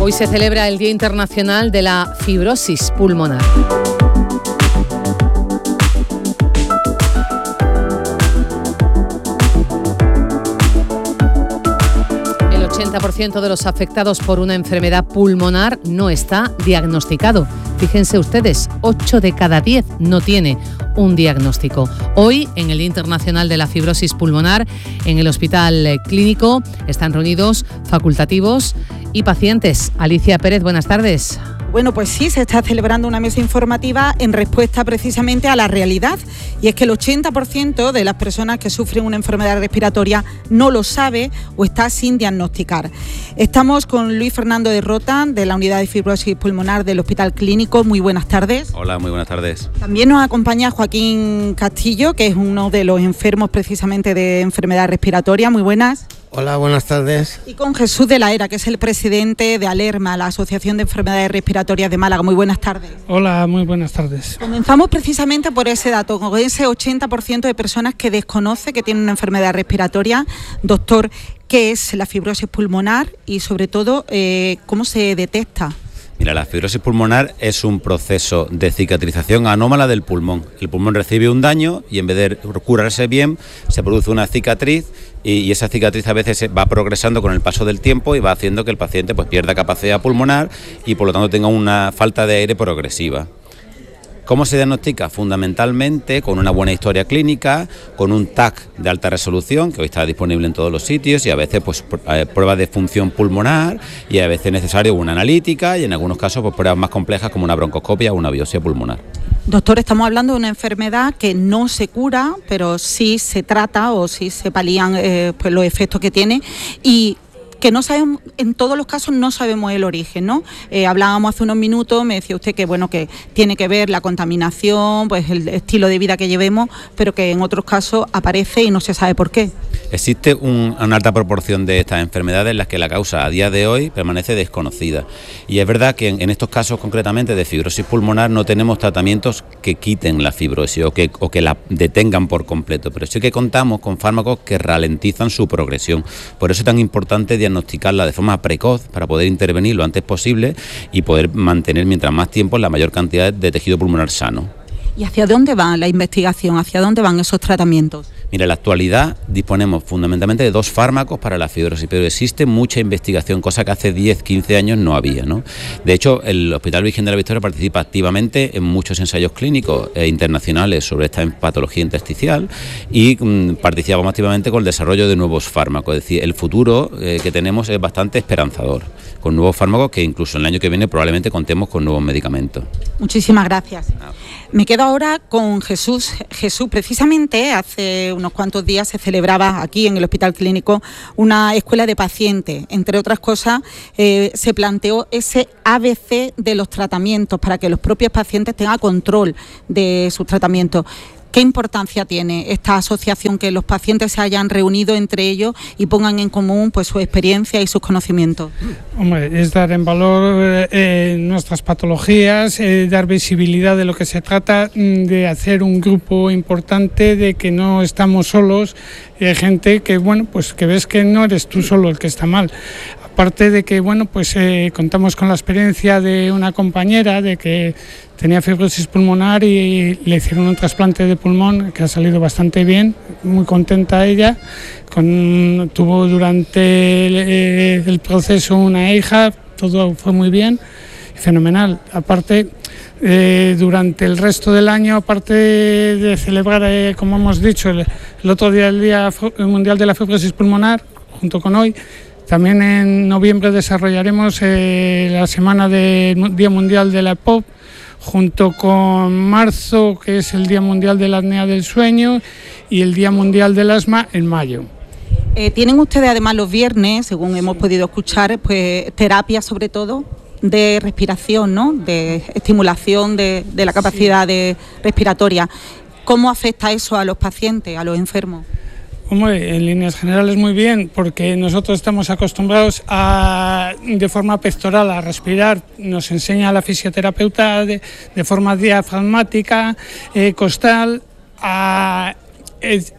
Hoy se celebra el Día Internacional de la Fibrosis Pulmonar. El 80% de los afectados por una enfermedad pulmonar no está diagnosticado. Fíjense ustedes, 8 de cada 10 no tiene un diagnóstico. Hoy, en el Día Internacional de la Fibrosis Pulmonar, en el Hospital Clínico, están reunidos facultativos y pacientes. Alicia Pérez, buenas tardes. Bueno, pues sí, se está celebrando una mesa informativa en respuesta precisamente a la realidad. Y es que el 80% de las personas que sufren una enfermedad respiratoria no lo sabe o está sin diagnosticar. Estamos con Luis Fernando de Rota, de la Unidad de Fibrosis Pulmonar del Hospital Clínico. Muy buenas tardes. Hola, muy buenas tardes. También nos acompaña Joaquín Castillo, que es uno de los enfermos precisamente de enfermedad respiratoria. Muy buenas. Hola, buenas tardes. Y con Jesús de la Era, que es el presidente de Alerma, la Asociación de Enfermedades Respiratorias de Málaga. Muy buenas tardes. Hola, muy buenas tardes. Comenzamos precisamente por ese dato, con ese 80% de personas que desconoce que tienen una enfermedad respiratoria. Doctor, ¿qué es la fibrosis pulmonar y sobre todo cómo se detecta? Mira, la fibrosis pulmonar es un proceso de cicatrización anómala del pulmón. El pulmón recibe un daño y en vez de curarse bien, se produce una cicatriz y esa cicatriz a veces va progresando con el paso del tiempo y va haciendo que el paciente pues pierda capacidad pulmonar y por lo tanto tenga una falta de aire progresiva. ¿Cómo se diagnostica? Fundamentalmente con una buena historia clínica, con un TAC de alta resolución, que hoy está disponible en todos los sitios, y a veces pues pruebas de función pulmonar, y a veces es necesario una analítica, y en algunos casos pues pruebas más complejas como una broncoscopia o una biopsia pulmonar. Doctor, estamos hablando de una enfermedad que no se cura, pero sí se trata o sí se palían pues los efectos que tiene y que no sabemos, en todos los casos no sabemos el origen, ¿no? Hablábamos hace unos minutos, me decía usted que bueno, que tiene que ver la contaminación, pues el estilo de vida que llevemos, pero que en otros casos aparece y no se sabe por qué. Existe una alta proporción de estas enfermedades en las que la causa a día de hoy permanece desconocida. Y es verdad que en estos casos concretamente de fibrosis pulmonar no tenemos tratamientos que quiten la fibrosis o que la detengan por completo, pero sí que contamos con fármacos que ralentizan su progresión. Por eso es tan importante diagnosticarla de forma precoz para poder intervenir lo antes posible y poder mantener mientras más tiempo la mayor cantidad de tejido pulmonar sano. ¿Y hacia dónde va la investigación? ¿Hacia dónde van esos tratamientos? Mira, en la actualidad disponemos fundamentalmente de 2 fármacos para la fibrosis, pero existe mucha investigación, cosa que hace 10, 15 años no había, ¿no? De hecho, el Hospital Virgen de la Victoria participa activamente en muchos ensayos clínicos internacionales sobre esta patología intersticial y participamos activamente con el desarrollo de nuevos fármacos. Es decir, el futuro que tenemos es bastante esperanzador, con nuevos fármacos que incluso el año que viene probablemente contemos con nuevos medicamentos. Muchísimas gracias. Me quedo ahora con Jesús. Jesús, precisamente hace unos cuantos días se celebraba aquí en el Hospital Clínico una escuela de pacientes. Entre otras cosas, se planteó ese ABC de los tratamientos para que los propios pacientes tengan control de sus tratamientos. ¿Qué importancia tiene esta asociación, que los pacientes se hayan reunido entre ellos y pongan en común pues su experiencia y sus conocimientos? Hombre, es dar en valor nuestras patologías, dar visibilidad de lo que se trata, de hacer un grupo importante, de que no estamos solos, gente que bueno, pues que ves que no eres tú solo el que está mal. Aparte de que bueno, pues contamos con la experiencia de una compañera de que tenía fibrosis pulmonar y le hicieron un trasplante de pulmón que ha salido bastante bien, muy contenta ella. Tuvo durante el proceso una hija, todo fue muy bien, fenomenal. Aparte, durante el resto del año, aparte de celebrar, como hemos dicho, el otro día, el Día Mundial de la Fibrosis Pulmonar, junto con hoy, también en noviembre desarrollaremos la semana del Día Mundial de la EPOC, junto con marzo, que es el Día Mundial de la Apnea del Sueño, y el Día Mundial del Asma en mayo. Tienen ustedes además los viernes, según hemos podido escuchar, pues terapia sobre todo de respiración, ¿no? De estimulación de la capacidad respiratoria. ¿Cómo afecta eso a los pacientes, a los enfermos? Hombre, en líneas generales muy bien, porque nosotros estamos acostumbrados de forma pectoral a respirar. Nos enseña la fisioterapeuta de forma diafragmática, costal, a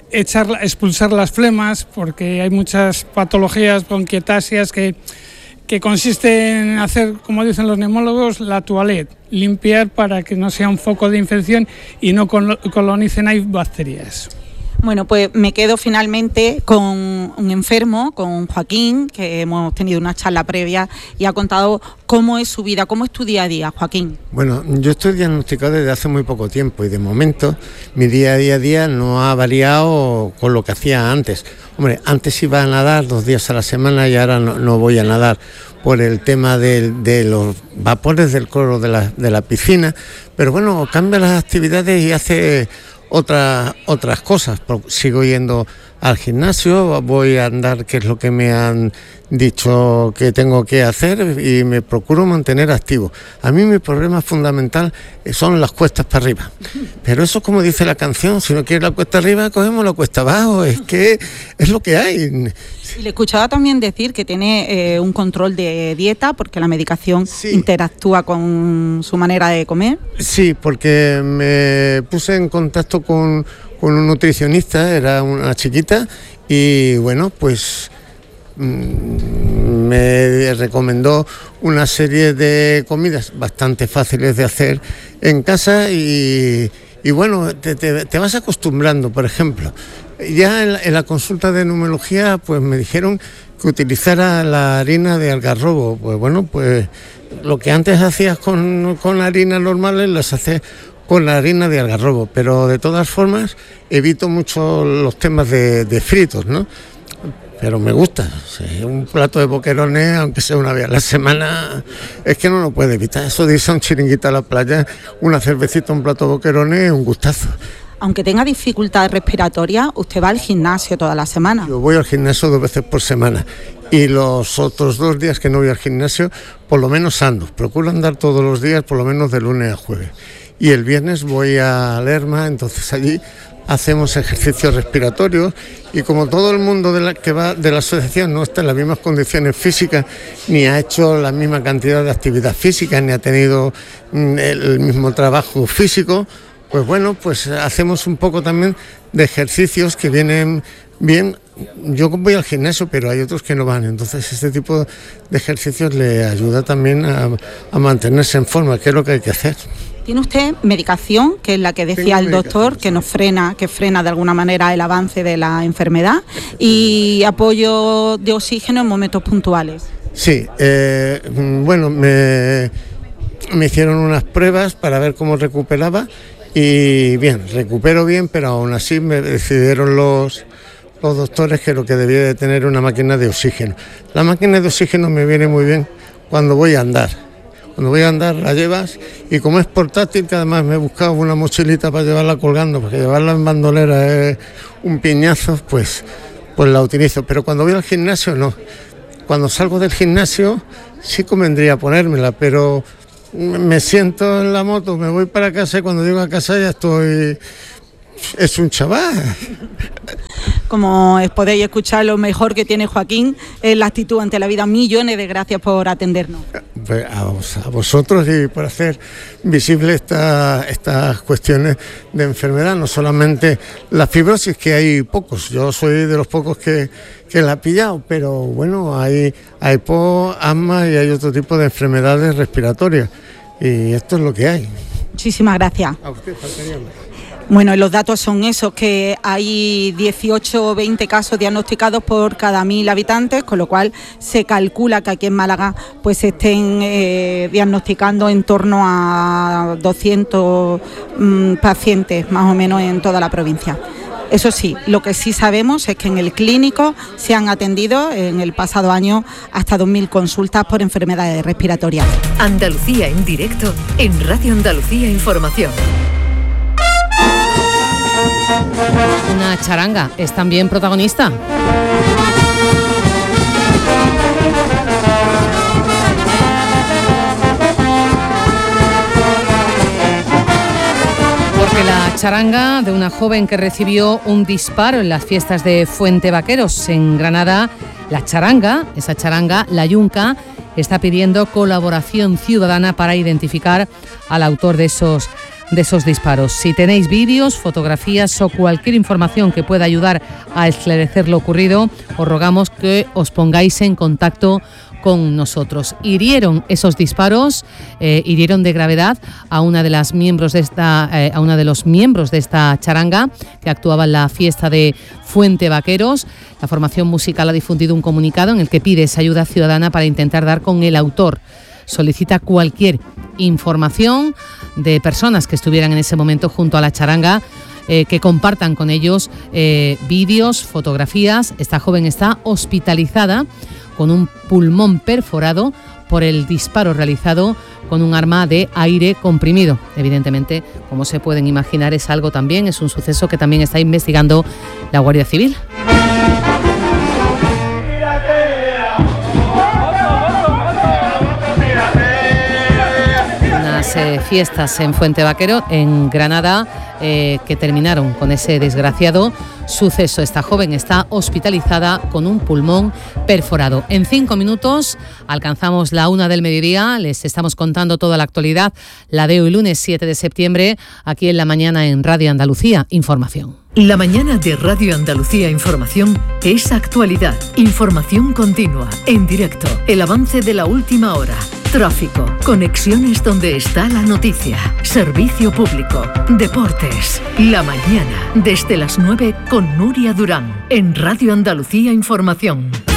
expulsar las flemas, porque hay muchas patologías bronquiectasias que que consiste en hacer, como dicen los neumólogos, la toilette, limpiar para que no sea un foco de infección y no colonicen ahí bacterias. Bueno, pues me quedo finalmente con un enfermo, con Joaquín, que hemos tenido una charla previa y ha contado cómo es su vida, cómo es tu día a día, Joaquín. Bueno, yo estoy diagnosticado desde hace muy poco tiempo y de momento mi día a día no ha variado con lo que hacía antes. Hombre, antes iba a nadar 2 días a la semana y ahora no voy a nadar por el tema de los vapores del cloro de la piscina, pero bueno, cambia las actividades y hace otras cosas. Sigo yendo al gimnasio, voy a andar, que es lo que me han dicho que tengo que hacer, y me procuro mantener activo. A mí mi problema fundamental son las cuestas para arriba, pero eso, como dice la canción, si no quieres la cuesta arriba, cogemos la cuesta abajo, es que es lo que hay. Y le escuchaba también decir que tiene un control de dieta, porque la medicación interactúa con su manera de comer. Sí, porque me puse en contacto con un nutricionista, era una chiquita, y bueno, pues me recomendó una serie de comidas bastante fáciles de hacer en casa y bueno, te vas acostumbrando. Por ejemplo, ya en la consulta de numerología pues me dijeron que utilizara la harina de algarrobo. Pues bueno, pues lo que antes hacías con harinas normales las haces con la harina de algarrobo, pero de todas formas evito mucho los temas de fritos, ¿no? Pero me gusta, un plato de boquerones, aunque sea una vez a la semana, es que no lo puede evitar. Eso de irse a un chiringuito a la playa, una cervecita, un plato de boquerones, un gustazo. Aunque tenga dificultad respiratoria, usted va al gimnasio toda la semana. Yo voy al gimnasio 2 veces por semana y los otros 2 días que no voy al gimnasio, por lo menos ando. Procuro andar todos los días, por lo menos de lunes a jueves. Y el viernes voy a Lerma, entonces allí hacemos ejercicios respiratorios, y como todo el mundo que va de la asociación no está en las mismas condiciones físicas, ni ha hecho la misma cantidad de actividad física, ni ha tenido el mismo trabajo físico, pues bueno, pues hacemos un poco también de ejercicios que vienen bien. Yo voy al gimnasio, pero hay otros que no van, entonces este tipo de ejercicios le ayuda también a mantenerse en forma, que es lo que hay que hacer. Tiene usted medicación, que es la que decía el doctor, que frena de alguna manera el avance de la enfermedad, y apoyo de oxígeno en momentos puntuales. Sí, bueno, me hicieron unas pruebas para ver cómo recuperaba y bien, recupero bien, pero aún así me decidieron los doctores que lo que debía de tener una máquina de oxígeno. La máquina de oxígeno me viene muy bien cuando voy a andar. Cuando voy a andar la llevas, y como es portátil, que además me he buscado una mochilita para llevarla colgando, porque llevarla en bandolera es un piñazo, pues la utilizo. Pero cuando voy al gimnasio no. Cuando salgo del gimnasio sí convendría ponérmela, pero me siento en la moto, me voy para casa y cuando llego a casa ya estoy... Es un chaval. Como podéis escuchar, lo mejor que tiene Joaquín es la actitud ante la vida. Millones de gracias por atendernos. Pues a vosotros y por hacer visible estas cuestiones de enfermedad, no solamente la fibrosis, que hay pocos. Yo soy de los pocos que la ha pillado, pero bueno, hay EPO, asma y hay otro tipo de enfermedades respiratorias. Y esto es lo que hay. Muchísimas gracias. A usted, faltaría más. Bueno, los datos son esos, que hay 18 o 20 casos diagnosticados por cada 1.000 habitantes, con lo cual se calcula que aquí en Málaga pues se estén diagnosticando en torno a 200 pacientes más o menos en toda la provincia. Eso sí, lo que sí sabemos es que en el clínico se han atendido en el pasado año hasta 2.000 consultas por enfermedades respiratorias. Andalucía en directo en Radio Andalucía Información. Una charanga es también protagonista. Porque la charanga de una joven que recibió un disparo en las fiestas de Fuente Vaqueros en Granada, esa charanga, la Yunca, está pidiendo colaboración ciudadana para identificar al autor de esos disparos. Si tenéis vídeos, fotografías o cualquier información que pueda ayudar a esclarecer lo ocurrido, os rogamos que os pongáis en contacto con nosotros. Hirieron esos disparos, hirieron de gravedad a una de los miembros de esta charanga que actuaba en la fiesta de Fuente Vaqueros. La formación musical ha difundido un comunicado en el que pide esa ayuda ciudadana para intentar dar con el autor. Solicita cualquier información de personas que estuvieran en ese momento junto a la charanga, que compartan con ellos vídeos, fotografías. Esta joven está hospitalizada con un pulmón perforado por el disparo realizado con un arma de aire comprimido. Evidentemente, como se pueden imaginar, es un suceso que también está investigando la Guardia Civil. Fiestas en Fuente Vaquero, en Granada, que terminaron con ese desgraciado suceso. Esta joven está hospitalizada con un pulmón perforado. En 5 minutos alcanzamos la 1 del mediodía. Les estamos contando toda la actualidad, la de hoy lunes 7 de septiembre, aquí en La Mañana en Radio Andalucía Información. La mañana de Radio Andalucía Información es actualidad, información continua, en directo, el avance de la última hora, tráfico, conexiones donde está la noticia, servicio público, deportes. La mañana, desde las 9 con Nuria Durán, en Radio Andalucía Información.